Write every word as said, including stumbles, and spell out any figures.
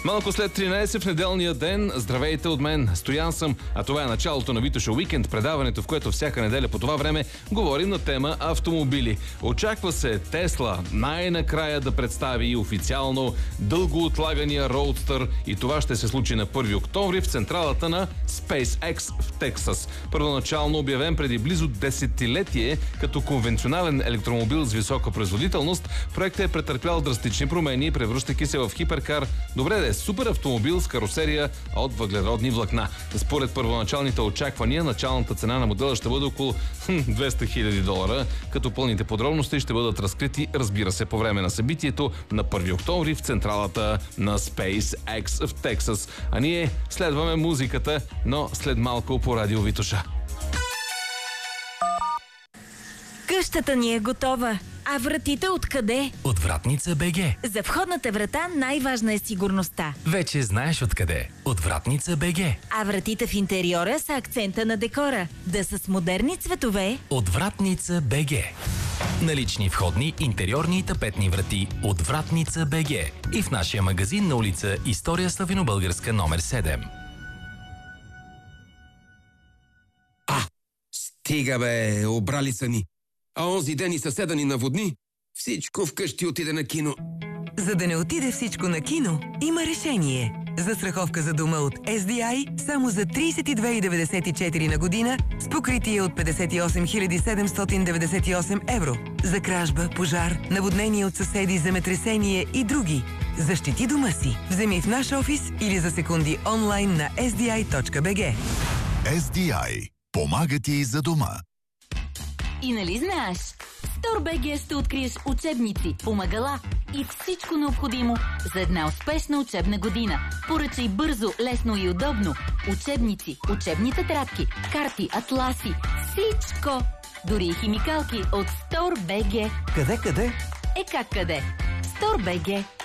Малко след тринайсет в неделния ден, здравейте от мен, Стоян съм, а това е началото на Витоша Уикенд, предаването, в което всяка неделя по това време говорим на тема автомобили. Очаква се Тесла най-накрая да представи официално дълго отлагания роудстър и това ще се случи на първи октомври в централата на SpaceX в Тексас. Първоначално обявен преди близо десетилетие като конвенционален електромобил с висока производителност, проектът е претърпял драстични промени, превръщайки се в хиперкар. Добре да е супер автомобил с карусерия от въглеродни влакна. Според първоначалните очаквания, началната цена на модела ще бъде около двеста хиляди долара, като пълните подробности ще бъдат разкрити, разбира се, по време на събитието на първи октомври в централата на SpaceX в Тексас. А ние следваме музиката, но след малко по Радио Витоша. Къщата ни е готова. А вратите откъде? От Вратница БГ. За входната врата най-важна е сигурността. Вече знаеш откъде. От Вратница БГ. А вратите в интериора са акцента на декора. Да са с модерни цветове. От Вратница БГ. Налични входни, интериорни и тапетни врати от Вратница БГ. И в нашия магазин на улица История Славянобългарска номер седем. А, стига бе, обрали са ни. А онзи ден и съседа ни наводни. Всичко вкъщи отиде на кино. За да не отиде всичко на кино, има решение. Застраховка за дома от Ес Ди Ай само за трийсет и две хиляди деветдесет и четири на година с покритие от петдесет и осем хиляди седемстотин деветдесет и осем евро. За кражба, пожар, наводнение от съседи, земетресение и други. Защити дома си. Вземи в наш офис или за секунди онлайн на ес ди ай точка би джи. Ес Ди Ай. Помага ти за дома. И нали знаеш? В StoreBG ще откриеш учебници, помагала и всичко необходимо за една успешна учебна година. Поръчай бързо, лесно и удобно. Учебници, учебни тетрадки, карти, атласи, всичко! Дори и химикалки от StoreBG. Къде, къде? Е как къде? StoreBG.